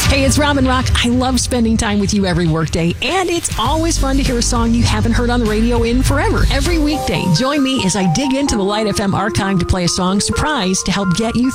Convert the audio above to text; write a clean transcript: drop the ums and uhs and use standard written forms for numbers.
Hey, it's Robin Rock. I love spending time with you every workday, and it's always fun to hear a song you haven't heard on the radio in forever. Every weekday, join me as I dig into the Light FM archive to play a song surprise to help get you